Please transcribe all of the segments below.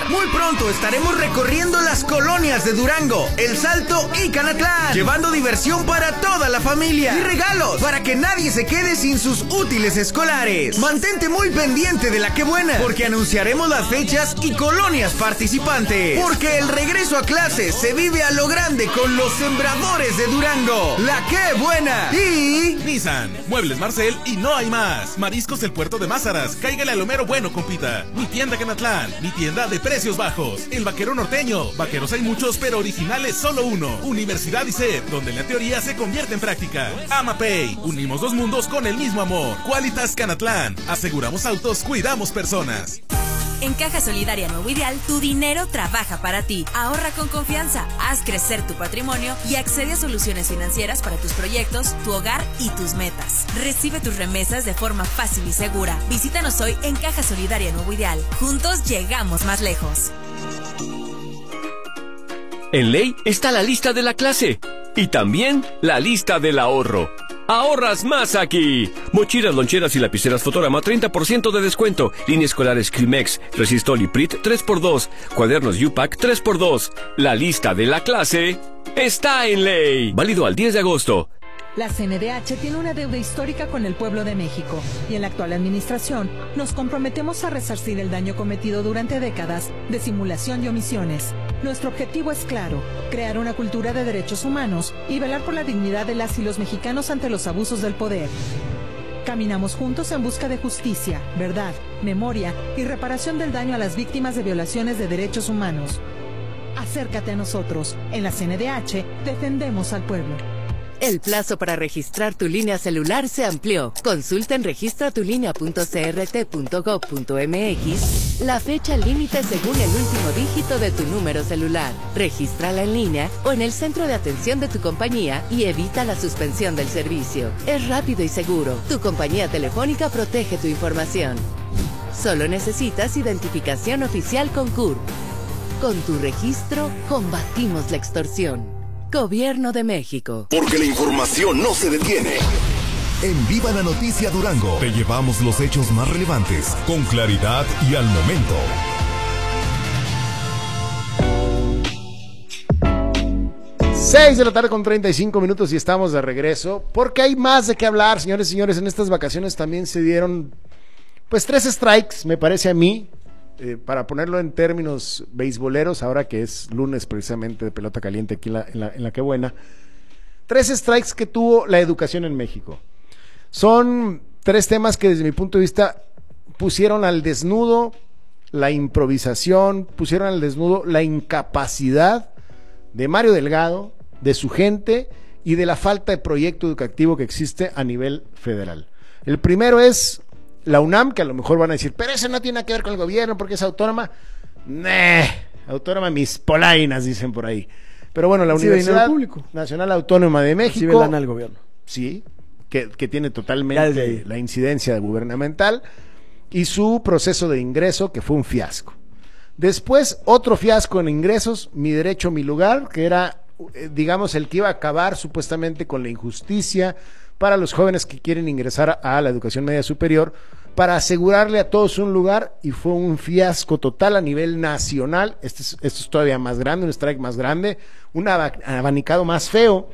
Muy pronto estaremos recorriendo las colonias de Durango, El Salto y Canatlán, llevando diversión para toda la familia y regalos para que nadie se quede sin sus útiles escolares. Mantente muy pendiente de La Qué Buena, porque anunciaremos las fechas y colonias participantes. Porque el regreso a clases se vive a lo grande con los sembradores de Durango. La Qué Buena y Nissan, Muebles Marcel y no hay más. Mariscos El Puerto de Mázaras, cáigale a lo mero bueno, compita. Mi tienda Canatlán, mi tienda de precios bajos. El Vaquero Norteño, vaqueros hay muchos, pero originales solo uno. Universidad ICEP, donde la teoría se convierte en práctica. AmaPay, unimos dos mundos con el mismo amor. Qualitas Canatlán, aseguramos autos, cuidamos personas. En Caja Solidaria Nuevo Ideal, tu dinero trabaja para ti. Ahorra con confianza, haz crecer tu patrimonio y accede a soluciones financieras para tus proyectos, tu hogar y tus metas. Recibe tus remesas de forma fácil y segura. Visítanos hoy en Caja Solidaria Nuevo Ideal. Juntos llegamos más lejos. En Ley está la lista de la clase y también la lista del ahorro. ¡Ahorras más aquí! Mochilas, loncheras y lapiceras Fotorama, 30% de descuento. Línea escolares Climex, Resistol y Prit, 3x2. Cuadernos U-Pack, 3x2. La lista de la clase está en Ley. Válido al 10 de agosto. La CNDH tiene una deuda histórica con el pueblo de México y en la actual administración nos comprometemos a resarcir el daño cometido durante décadas de simulación y omisiones. Nuestro objetivo es claro, crear una cultura de derechos humanos y velar por la dignidad de las y los mexicanos ante los abusos del poder. Caminamos juntos en busca de justicia, verdad, memoria y reparación del daño a las víctimas de violaciones de derechos humanos. Acércate a nosotros. En la CNDH defendemos al pueblo. El plazo para registrar tu línea celular se amplió. Consulta en registratulínea.crt.gov.mx la fecha límite según el último dígito de tu número celular. Regístrala en línea o en el centro de atención de tu compañía y evita la suspensión del servicio. Es rápido y seguro. Tu compañía telefónica protege tu información. Solo necesitas identificación oficial con CURP. Con tu registro, combatimos la extorsión. Gobierno de México. Porque la información no se detiene. En Viva la Noticia Durango, te llevamos los hechos más relevantes, con claridad y al momento. 6 de la tarde con 35 minutos y estamos de regreso, porque hay más de qué hablar, señores y señores. En estas vacaciones también se dieron, pues, 3 strikes, me parece a mí. Para ponerlo en términos beisboleros, ahora que es lunes precisamente de pelota caliente aquí en la Qué Buena, 3 strikes que tuvo la educación en México. Son 3 temas que desde mi punto de vista pusieron al desnudo la improvisación, pusieron al desnudo la incapacidad de Mario Delgado, de su gente y de la falta de proyecto educativo que existe a nivel federal. El primero es la UNAM, que a lo mejor van a decir, pero eso no tiene nada que ver con el gobierno porque es autónoma. Autónoma mis polainas, dicen por ahí. Pero bueno, la Universidad Nacional Autónoma de México. Sí, velan al gobierno. Sí, que tiene totalmente la incidencia gubernamental y su proceso de ingreso, que fue un fiasco. Después, otro fiasco en ingresos, Mi Derecho, Mi Lugar, que era, digamos, el que iba a acabar supuestamente con la injusticia para los jóvenes que quieren ingresar a la educación media superior, para asegurarle a todos un lugar, y fue un fiasco total a nivel nacional. Esto es todavía más grande, un strike más grande, un abanicado más feo,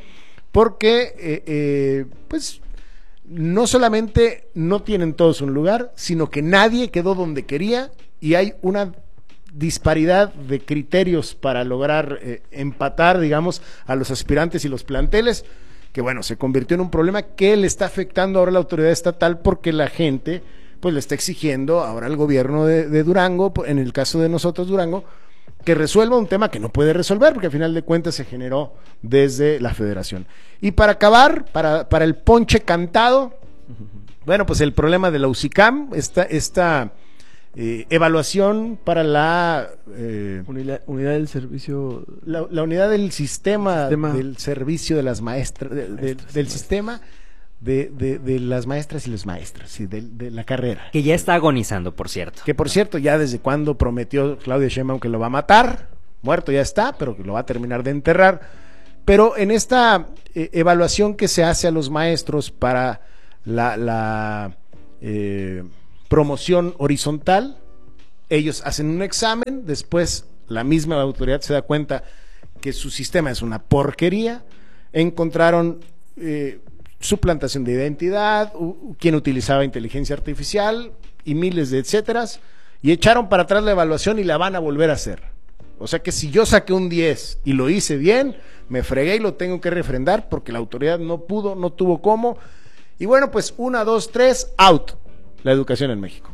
porque pues no solamente no tienen todos un lugar, sino que nadie quedó donde quería, y hay una disparidad de criterios para lograr empatar, digamos, a los aspirantes y los planteles, que bueno, se convirtió en un problema que le está afectando ahora a la autoridad estatal, porque la gente pues le está exigiendo ahora al gobierno de Durango, en el caso de nosotros Durango, que resuelva un tema que no puede resolver, porque al final de cuentas se generó desde la federación. Y para acabar, para el ponche cantado, bueno, pues el problema de la UCICAM, esta evaluación para la unidad del servicio, la unidad del sistema del servicio de las maestras, del sistema de las maestras y los maestros, sí, de la carrera. Que ya está agonizando, por cierto. Que por cierto, ya desde cuando prometió Claudia Sheinbaum que lo va a matar, muerto ya está, pero que lo va a terminar de enterrar. Pero en esta evaluación que se hace a los maestros para la promoción horizontal, ellos hacen un examen, después la misma autoridad se da cuenta que su sistema es una porquería, encontraron suplantación de identidad, quien utilizaba inteligencia artificial y miles de etcéteras, y echaron para atrás la evaluación y la van a volver a hacer. O sea que si yo saqué un 10 y lo hice bien, me fregué y lo tengo que refrendar porque la autoridad no pudo, no tuvo cómo. Y bueno, pues 1, 2, 3, out, la educación en México.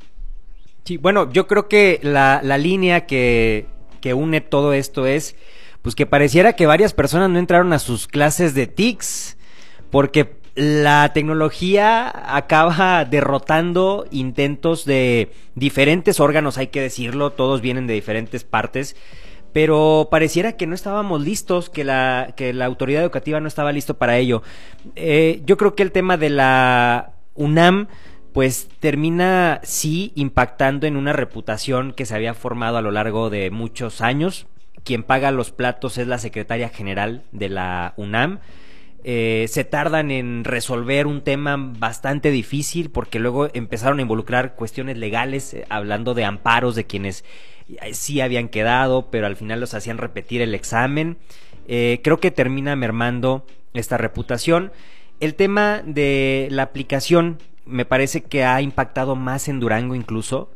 Sí, bueno, yo creo que la línea que une todo esto es, pues que pareciera que varias personas no entraron a sus clases de TICS, porque la tecnología acaba derrotando intentos de diferentes órganos, hay que decirlo, todos vienen de diferentes partes, pero pareciera que no estábamos listos, que la autoridad educativa no estaba listo para ello. Yo creo que el tema de la UNAM pues termina sí impactando en una reputación que se había formado a lo largo de muchos años. Quien paga los platos es la secretaria general de la UNAM. Se tardan en resolver un tema bastante difícil porque luego empezaron a involucrar cuestiones legales, hablando de amparos de quienes sí habían quedado, pero al final los hacían repetir el examen. Creo que termina mermando esta reputación. El tema de la aplicación me parece que ha impactado más en Durango incluso.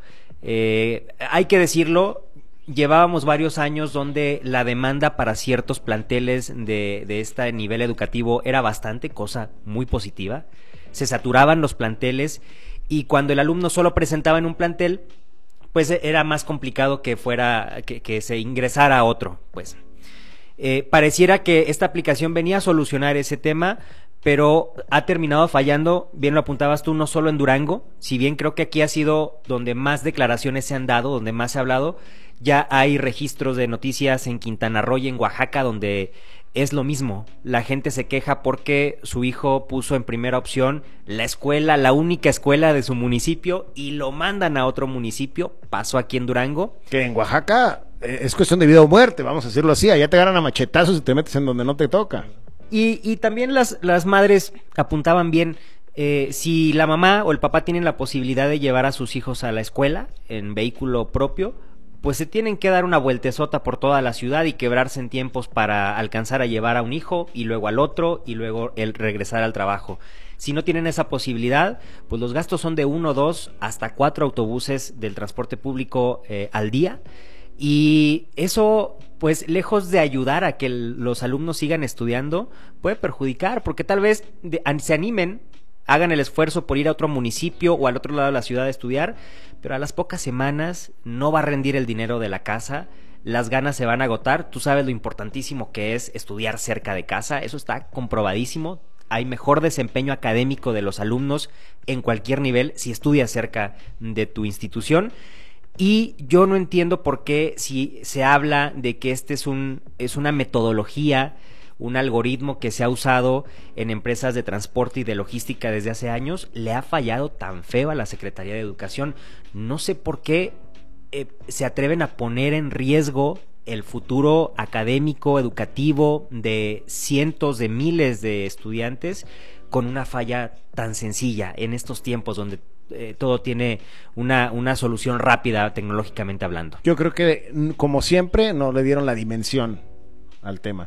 Hay que decirlo, llevábamos varios años donde la demanda para ciertos planteles de este nivel educativo era bastante, cosa muy positiva. Se saturaban los planteles y cuando el alumno solo presentaba en un plantel, pues era más complicado que se ingresara a otro, pues. Pareciera que esta aplicación venía a solucionar ese tema, pero ha terminado fallando, bien lo apuntabas tú, no solo en Durango, si bien creo que aquí ha sido donde más declaraciones se han dado, donde más se ha hablado. Ya hay registros de noticias en Quintana Roo y en Oaxaca donde es lo mismo. La gente se queja porque su hijo puso en primera opción la escuela, la única escuela de su municipio, y lo mandan a otro municipio. Pasó aquí en Durango. Que en Oaxaca es cuestión de vida o muerte, vamos a decirlo así. Allá te ganan a machetazos y te metes en donde no te toca. Y también las madres apuntaban bien. Si la mamá o el papá tienen la posibilidad de llevar a sus hijos a la escuela en vehículo propio, pues se tienen que dar una vueltezota por toda la ciudad y quebrarse en tiempos para alcanzar a llevar a un hijo y luego al otro y luego el regresar al trabajo. Si no tienen esa posibilidad, pues los gastos son de 1, 2 hasta 4 autobuses del transporte público al día, y eso, pues lejos de ayudar a que los alumnos sigan estudiando, puede perjudicar, porque tal vez se animen, hagan el esfuerzo por ir a otro municipio o al otro lado de la ciudad a estudiar, pero a las pocas semanas no va a rendir el dinero de la casa, las ganas se van a agotar. Tú sabes lo importantísimo que es estudiar cerca de casa, eso está comprobadísimo. Hay mejor desempeño académico de los alumnos en cualquier nivel si estudias cerca de tu institución. Y yo no entiendo por qué, si se habla de que este es una metodología, un algoritmo que se ha usado en empresas de transporte y de logística desde hace años, le ha fallado tan feo a la Secretaría de Educación. No sé por qué se atreven a poner en riesgo el futuro académico, educativo de cientos de miles de estudiantes con una falla tan sencilla en estos tiempos donde todo tiene una solución rápida tecnológicamente hablando. Yo creo que, como siempre, no le dieron la dimensión al tema.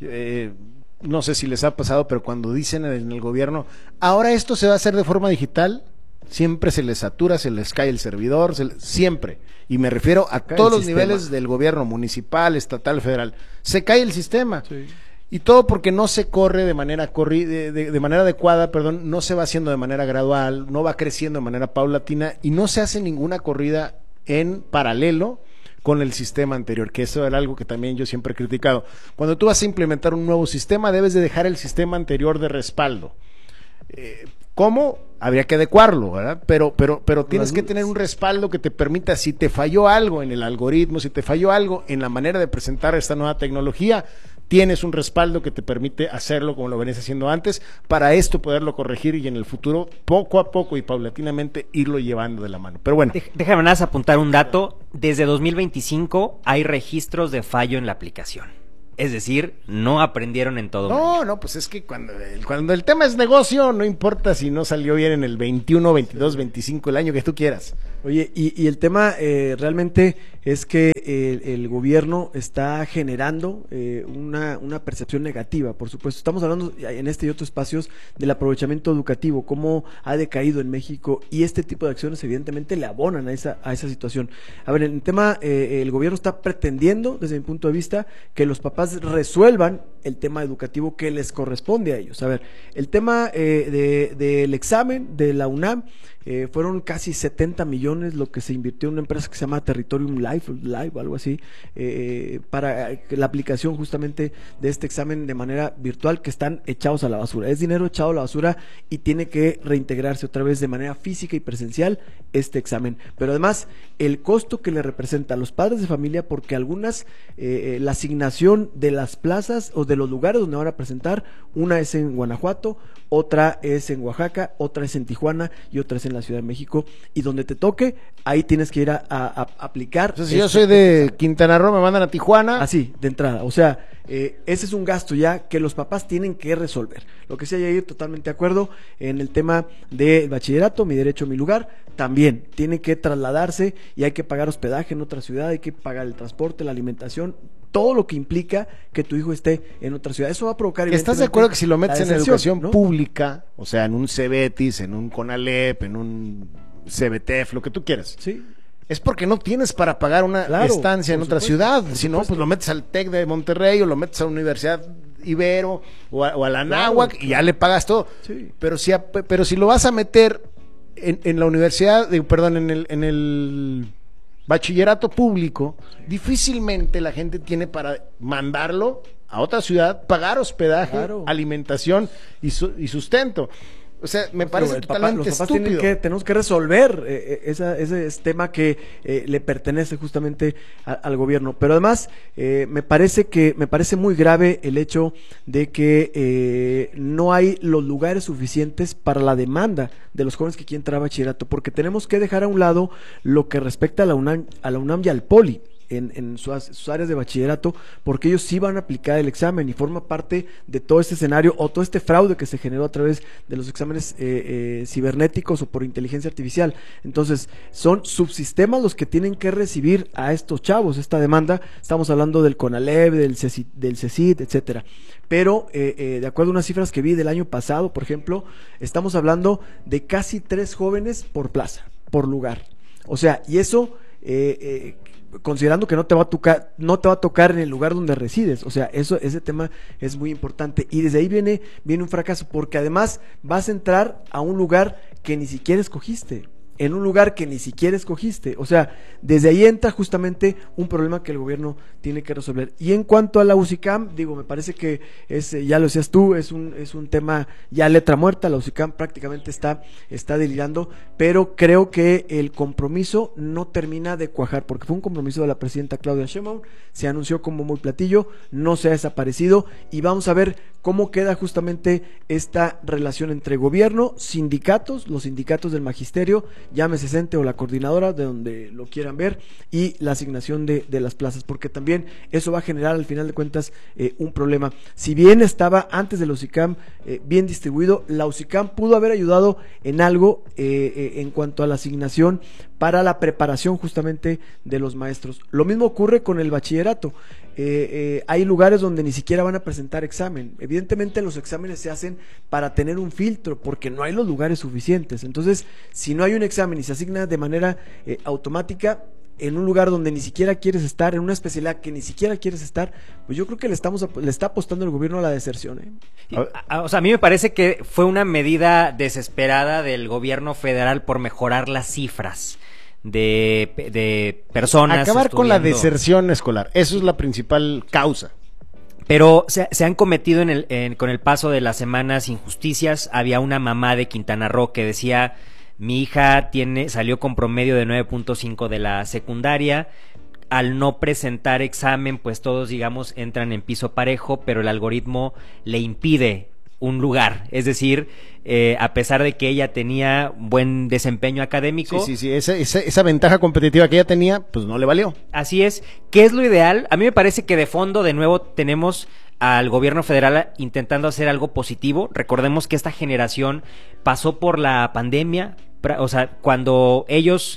No sé si les ha pasado, pero cuando dicen en el gobierno, ahora esto se va a hacer de forma digital, siempre se les satura, se les cae el servidor, siempre. Y me refiero a todos los niveles del gobierno, municipal, estatal, federal. Se cae el sistema. Sí. Y todo porque no se corre de manera adecuada, no se va haciendo de manera gradual, no va creciendo de manera paulatina y no se hace ninguna corrida en paralelo con el sistema anterior, que eso era algo que también yo siempre he criticado. Cuando tú vas a implementar un nuevo sistema, debes de dejar el sistema anterior de respaldo. ¿Cómo? Habría que adecuarlo, ¿verdad? Pero tienes que tener un respaldo que te permita, si te falló algo en el algoritmo, si te falló algo en la manera de presentar esta nueva tecnología, tienes un respaldo que te permite hacerlo como lo venías haciendo antes, para esto poderlo corregir y en el futuro, poco a poco y paulatinamente, irlo llevando de la mano. Pero bueno. Déjame nada más apuntar un dato. Desde 2025 hay registros de fallo en la aplicación. Es decir, no aprendieron en todo. No, pues es que cuando el tema es negocio, no importa si no salió bien en el 21, 22, 25, el año que tú quieras. Oye, y el tema realmente es que el gobierno está generando una percepción negativa, por supuesto. Estamos hablando en este y otros espacios del aprovechamiento educativo, cómo ha decaído en México, y este tipo de acciones evidentemente le abonan a esa situación. A ver, en el tema, el gobierno está pretendiendo, desde mi punto de vista, que los papás resuelvan el tema educativo que les corresponde a ellos. A ver, el tema del examen de la UNAM, fueron casi 70 millones lo que se invirtió en una empresa que se llama Territorium Live o algo así, para la aplicación justamente de este examen de manera virtual, que están echados a la basura. Es dinero echado a la basura y tiene que reintegrarse otra vez de manera física y presencial este examen. Pero además, el costo que le representa a los padres de familia, porque algunas, la asignación de las plazas o de los lugares donde van a presentar, una es en Guanajuato, otra es en Oaxaca, otra es en Tijuana y otra es en la Ciudad de México, y donde te toque, ahí tienes que ir a aplicar. Entonces, si yo soy de Quintana Roo, me mandan a Tijuana. Así, de entrada. O sea, ese es un gasto ya que los papás tienen que resolver. Lo que sí hay ir totalmente de acuerdo en el tema del bachillerato, mi derecho, mi lugar, también tiene que trasladarse y hay que pagar hospedaje en otra ciudad, hay que pagar el transporte, la alimentación, todo lo que implica que tu hijo esté en otra ciudad. Eso va a provocar... ¿Estás de acuerdo que si lo metes en educación, ¿no?, pública, o sea, en un CEBETIS, en un CONALEP, en un CEBETEF, lo que tú quieras? Sí. Es porque no tienes para pagar una estancia en otra ciudad. Si no, pues lo metes al TEC de Monterrey o lo metes a la Universidad Ibero o a la Anáhuac y ya le pagas todo. Sí. Pero si lo vas a meter en la universidad, en el bachillerato público, difícilmente la gente tiene para mandarlo a otra ciudad, pagar hospedaje, alimentación y sustento. O sea, me parece totalmente estúpido. Tenemos que resolver ese tema que le pertenece justamente al gobierno. Pero además, me parece muy grave el hecho de que no hay los lugares suficientes para la demanda de los jóvenes que quieren entrar a bachillerato, porque tenemos que dejar a un lado lo que respecta a la UNAM y al Poli. En sus áreas de bachillerato, porque ellos sí van a aplicar el examen y forma parte de todo este escenario o todo este fraude que se generó a través de los exámenes cibernéticos o por inteligencia artificial. Entonces, son subsistemas los que tienen que recibir a estos chavos esta demanda. Estamos hablando del CONALEP, del CECID, etcétera. Pero, de acuerdo a unas cifras que vi del año pasado, por ejemplo, estamos hablando de casi 3 jóvenes por plaza, por lugar. O sea, y eso... considerando que no te va a tocar en el lugar donde resides. O sea, ese tema es muy importante, y desde ahí viene un fracaso, porque además vas a entrar a un lugar que ni siquiera escogiste, en un lugar que ni siquiera escogiste. O sea, desde ahí entra justamente un problema que el gobierno tiene que resolver. Y en cuanto a la UCICAM, me parece que ya lo decías tú, es un tema ya letra muerta. La UCICAM prácticamente está delirando, pero creo que el compromiso no termina de cuajar, porque fue un compromiso de la presidenta Claudia Sheinbaum, se anunció como muy platillo, no se ha desaparecido, y vamos a ver cómo queda justamente esta relación entre gobierno, sindicatos, los sindicatos del magisterio, llámese CENTE o la coordinadora, de donde lo quieran ver, y la asignación de las plazas, porque también eso va a generar al final de cuentas un problema. Si bien estaba antes de la UCICAM bien distribuido, la UCICAM pudo haber ayudado en algo en cuanto a la asignación para la preparación justamente de los maestros. Lo mismo ocurre con el bachillerato. Hay lugares donde ni siquiera van a presentar examen. Evidentemente los exámenes se hacen para tener un filtro, porque no hay los lugares suficientes. Entonces, si no hay un examen y se asigna de manera automática en un lugar donde ni siquiera quieres estar, en una especialidad que ni siquiera quieres estar, pues yo creo que le está apostando el gobierno a la deserción. O sea, a mí me parece que fue una medida desesperada del gobierno federal por mejorar las cifras de personas. Acabar con la deserción escolar, eso es la principal causa. Pero se han cometido con el paso de las semanas injusticias. Había una mamá de Quintana Roo que decía: mi hija salió con promedio de 9.5 de la secundaria. Al no presentar examen, pues todos, digamos, entran en piso parejo, pero el algoritmo le impide un lugar, es decir, a pesar de que ella tenía buen desempeño académico. Sí, esa ventaja competitiva que ella tenía, pues no le valió. Así es. ¿Qué es lo ideal? A mí me parece que de fondo, de nuevo, tenemos al gobierno federal intentando hacer algo positivo. Recordemos que esta generación pasó por la pandemia, o sea, cuando ellos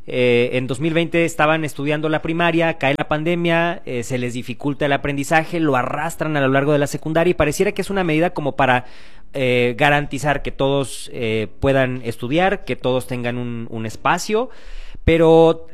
en 2020 estaban estudiando la primaria, cae la pandemia, se les dificulta el aprendizaje, lo arrastran a lo largo de la secundaria y pareciera que es una medida como para garantizar que todos puedan estudiar, que todos tengan un espacio, pero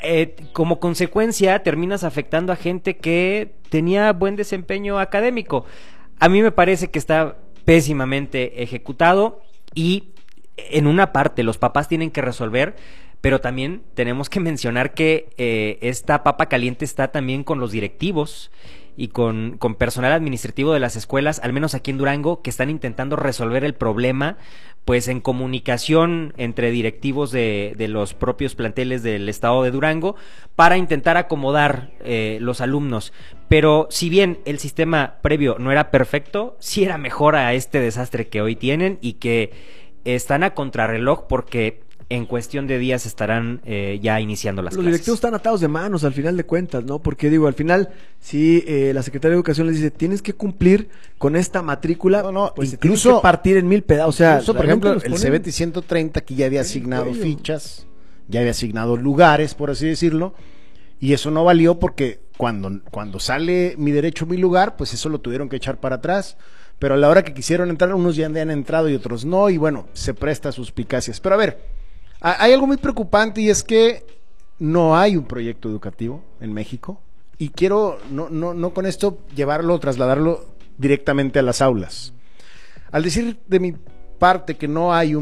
como consecuencia terminas afectando a gente que tenía buen desempeño académico. A mí me parece que está pésimamente ejecutado y en una parte los papás tienen que resolver, pero también tenemos que mencionar que esta papa caliente está también con los directivos y con personal administrativo de las escuelas, al menos aquí en Durango, que están intentando resolver el problema, pues en comunicación entre directivos de los propios planteles del estado de Durango, para intentar acomodar los alumnos. Pero si bien el sistema previo no era perfecto, sí era mejor a este desastre que hoy tienen y que están a contrarreloj porque en cuestión de días estarán ya iniciando las clases. Los directivos están atados de manos al final de cuentas, ¿no? Porque digo, al final, si la Secretaría de Educación les dice, tienes que cumplir con esta matrícula, pues incluso tiene que partir en 1000 pedazos. O sea, incluso, por ejemplo, el CBT 130 que ya había asignado fichas, ya había asignado lugares, por así decirlo, y eso no valió porque cuando sale mi derecho, mi lugar, pues eso lo tuvieron que echar para atrás. Pero a la hora que quisieron entrar, unos ya han entrado y otros no, y bueno, se presta a suspicacias. Pero a ver, hay algo muy preocupante y es que no hay un proyecto educativo en México y quiero no con esto trasladarlo directamente a las aulas. Al decir de mi parte que no hay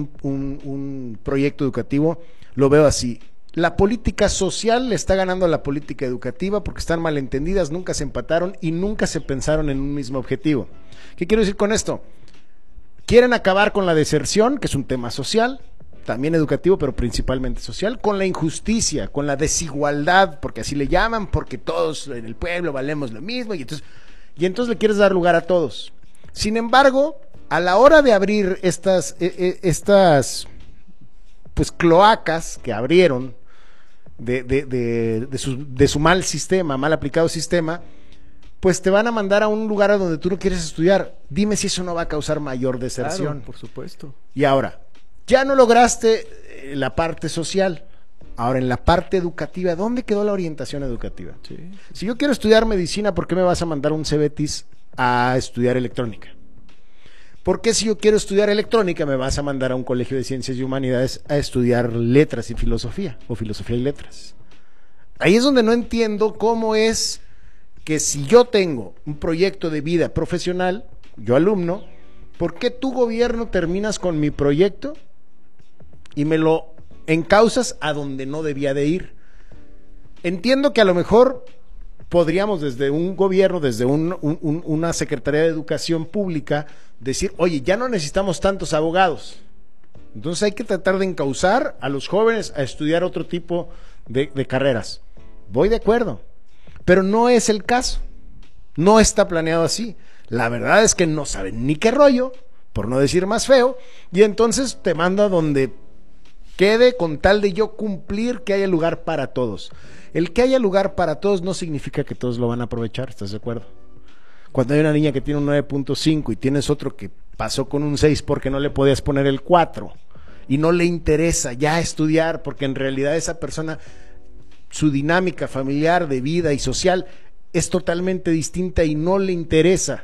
un proyecto educativo, lo veo así. La política social le está ganando a la política educativa porque están malentendidas, nunca se empataron y nunca se pensaron en un mismo objetivo. ¿Qué quiero decir con esto? Quieren acabar con la deserción, que es un tema social, también educativo, pero principalmente social, con la injusticia, con la desigualdad, porque así le llaman, porque todos en el pueblo valemos lo mismo, y entonces le quieres dar lugar a todos. Sin embargo, a la hora de abrir estas pues cloacas que abrieron de su mal sistema, mal aplicado sistema, pues te van a mandar a un lugar a donde tú no quieres estudiar. Dime si eso no va a causar mayor deserción. Claro, por supuesto. Y ahora, ya no lograste la parte social. Ahora, en la parte educativa, ¿dónde quedó la orientación educativa? Sí. Si yo quiero estudiar medicina, ¿por qué me vas a mandar un CBETIS a estudiar electrónica? ¿Por qué si yo quiero estudiar electrónica me vas a mandar a un colegio de ciencias y humanidades a estudiar letras y filosofía, o filosofía y letras? Ahí es donde no entiendo cómo es que si yo tengo un proyecto de vida profesional, yo alumno, ¿por qué tu gobierno terminas con mi proyecto y me lo encauzas a donde no debía de ir? Entiendo que a lo mejor podríamos desde un gobierno, desde una Secretaría de Educación Pública, decir, oye, ya no necesitamos tantos abogados. Entonces hay que tratar de encauzar a los jóvenes a estudiar otro tipo de carreras. Voy de acuerdo, pero no es el caso. No está planeado así. La verdad es que no saben ni qué rollo, por no decir más feo, y entonces te manda donde quede con tal de yo cumplir que haya lugar para todos. El que haya lugar para todos no significa que todos lo van a aprovechar, ¿estás de acuerdo? Cuando hay una niña que tiene un 9.5 y tienes otro que pasó con un 6 porque no le podías poner el 4 y no le interesa ya estudiar porque en realidad esa persona, su dinámica familiar, de vida y social es totalmente distinta y no le interesa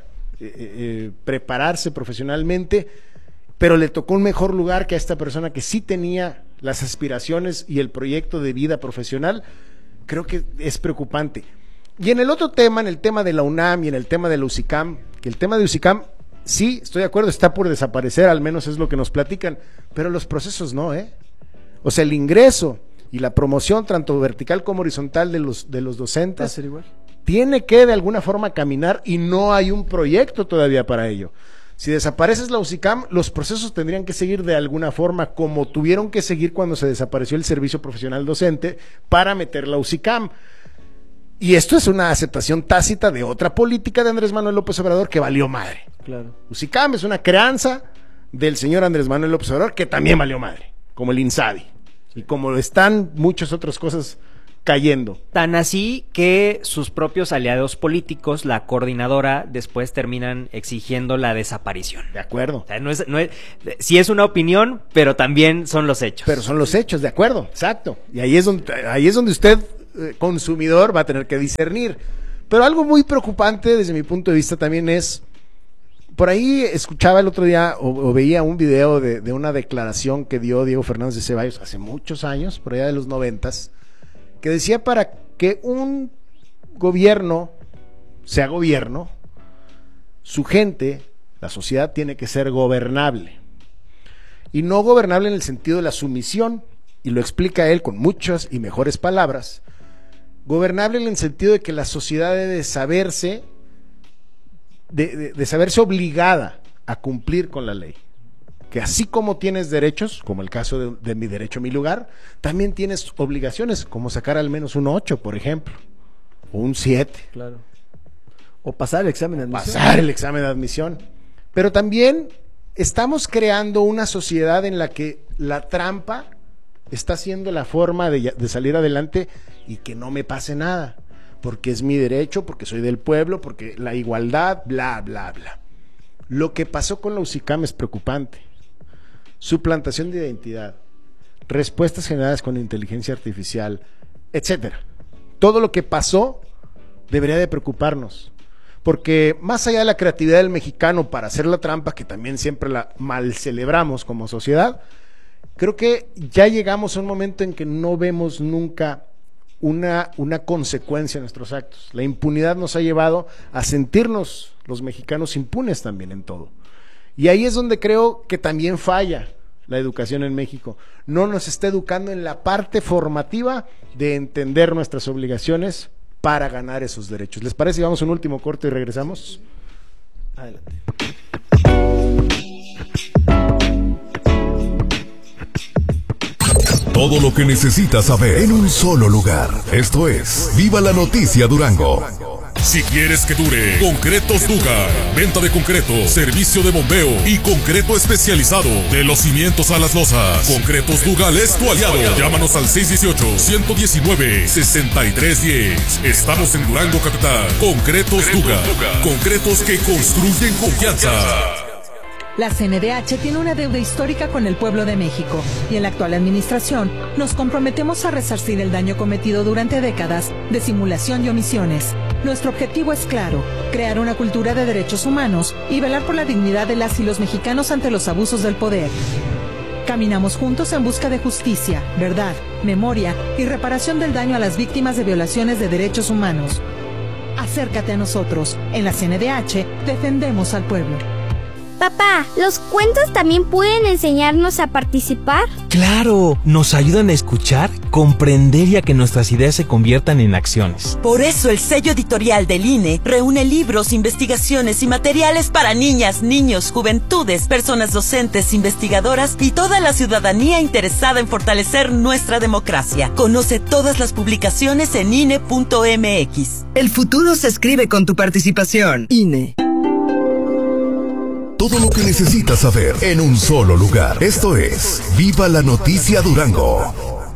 prepararse profesionalmente, pero le tocó un mejor lugar que a esta persona que sí tenía las aspiraciones y el proyecto de vida profesional. Creo que es preocupante. Y en el otro tema, en el tema de la UNAM y en el tema de la UCICAM, que el tema de UCICAM, sí, estoy de acuerdo, está por desaparecer, al menos es lo que nos platican, pero los procesos no, O sea, el ingreso y la promoción, tanto vertical como horizontal de los docentes, ¿va a ser igual? Tiene que de alguna forma caminar y no hay un proyecto todavía para ello. Si desapareces la UCICAM, los procesos tendrían que seguir de alguna forma como tuvieron que seguir cuando se desapareció el servicio profesional docente para meter la UCICAM. Y esto es una aceptación tácita de otra política de Andrés Manuel López Obrador que valió madre. Claro. UCICAM es una crianza del señor Andrés Manuel López Obrador que también valió madre, como el INSABI y como están muchas otras cosas cayendo. Tan así que sus propios aliados políticos, la coordinadora, después terminan exigiendo la desaparición. De acuerdo. O sea, sí es una opinión, pero también son los hechos. Pero son los hechos, de acuerdo, exacto. Y ahí es donde usted, consumidor, va a tener que discernir. Pero algo muy preocupante desde mi punto de vista también es, por ahí escuchaba el otro día o veía un video de una declaración que dio Diego Fernández de Ceballos hace muchos años, por allá de los 90s, que decía para que un gobierno sea gobierno, su gente, la sociedad, tiene que ser gobernable. Y no gobernable en el sentido de la sumisión, y lo explica él con muchas y mejores palabras. Gobernable en el sentido de que la sociedad debe saberse, de saberse obligada a cumplir con la ley. Que así como tienes derechos, como el caso de mi derecho a mi lugar, también tienes obligaciones, como sacar al menos un 8, por ejemplo, o un 7. Claro. O pasar el examen de admisión. Pasar el examen de admisión. Pero también estamos creando una sociedad en la que la trampa está siendo la forma de salir adelante y que no me pase nada, porque es mi derecho, porque soy del pueblo, porque la igualdad, bla, bla, bla. Lo que pasó con la UCICAM es preocupante. Suplantación de identidad, respuestas generadas con inteligencia artificial, etcétera. Todo lo que pasó debería de preocuparnos, porque más allá de la creatividad del mexicano para hacer la trampa, que también siempre la mal celebramos como sociedad, creo que ya llegamos a un momento en que no vemos nunca una consecuencia en nuestros actos. La impunidad nos ha llevado a sentirnos los mexicanos impunes también en todo. Y ahí es donde creo que también falla la educación en México. No nos está educando en la parte formativa de entender nuestras obligaciones para ganar esos derechos. ¿Les parece? Vamos a un último corte y regresamos. Adelante. Todo lo que necesitas saber en un solo lugar. Esto es Viva la Noticia Durango. Si quieres que dure, Concretos Dugar. Venta de concreto, servicio de bombeo y concreto especializado. De los cimientos a las losas. Concretos Dugal es tu aliado. Llámanos al 618-119-6310. Estamos en Durango Capital. Concretos Dugar. Concretos que construyen confianza. La CNDH tiene una deuda histórica con el pueblo de México y en la actual administración nos comprometemos a resarcir el daño cometido durante décadas de simulación y omisiones. Nuestro objetivo es claro, crear una cultura de derechos humanos y velar por la dignidad de las y los mexicanos ante los abusos del poder. Caminamos juntos en busca de justicia, verdad, memoria y reparación del daño a las víctimas de violaciones de derechos humanos. Acércate a nosotros. En la CNDH defendemos al pueblo. Papá, ¿los cuentos también pueden enseñarnos a participar? ¡Claro! Nos ayudan a escuchar, comprender y a que nuestras ideas se conviertan en acciones. Por eso el sello editorial del INE reúne libros, investigaciones y materiales para niñas, niños, juventudes, personas docentes, investigadoras y toda la ciudadanía interesada en fortalecer nuestra democracia. Conoce todas las publicaciones en INE.mx. El futuro se escribe con tu participación. INE. Todo lo que necesitas saber en un solo lugar. Esto es Viva la Noticia Durango.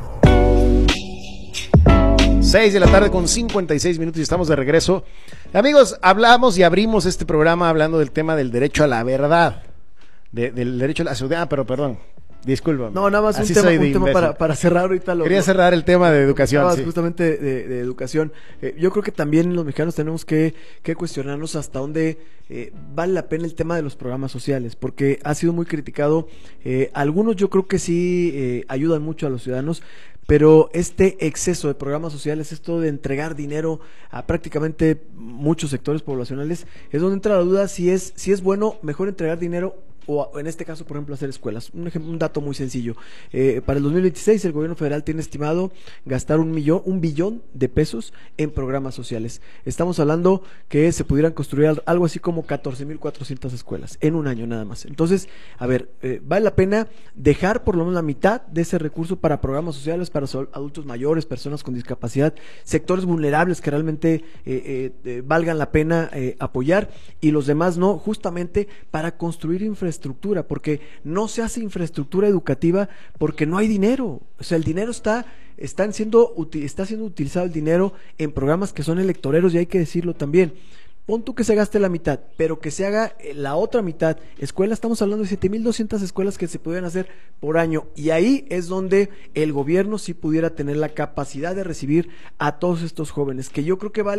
6 de la tarde con 56 minutos y estamos de regreso. Amigos, hablamos y abrimos este programa hablando del tema del derecho a la verdad. Del derecho a la ciudadanía, pero perdón. Disculpa. No, nada más un tema para cerrar ahorita. Quería cerrar el tema de educación. Sí. Justamente de educación. Yo creo que también los mexicanos tenemos que cuestionarnos hasta dónde vale la pena el tema de los programas sociales, porque ha sido muy criticado. Algunos yo creo que sí ayudan mucho a los ciudadanos, pero este exceso de programas sociales, esto de entregar dinero a prácticamente muchos sectores poblacionales, es donde entra la duda si es bueno mejor entregar dinero o en este caso, por ejemplo, hacer escuelas. Un dato muy sencillo. Para el 2026 el gobierno federal tiene estimado gastar un billón de pesos en programas sociales. Estamos hablando que se pudieran construir algo así como 14,400 escuelas en un año nada más. Entonces, a ver, vale la pena dejar por lo menos la mitad de ese recurso para programas sociales, para adultos mayores, personas con discapacidad, sectores vulnerables que realmente valgan la pena apoyar, y los demás no, justamente para construir infraestructura, porque no se hace infraestructura educativa porque no hay dinero. O sea, el dinero está siendo utilizado el dinero en programas que son electoreros, y hay que decirlo también. Pon tú que se gaste la mitad, pero que se haga la otra mitad. Escuelas, estamos hablando de 7,200 escuelas que se pudieran hacer por año, y ahí es donde el gobierno sí pudiera tener la capacidad de recibir a todos estos jóvenes, que yo creo que vale